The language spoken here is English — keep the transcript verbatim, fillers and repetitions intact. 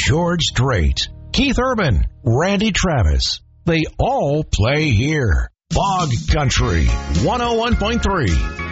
George Strait, Keith Urban, Randy Travis. They all play here. Fog Country one oh one point three.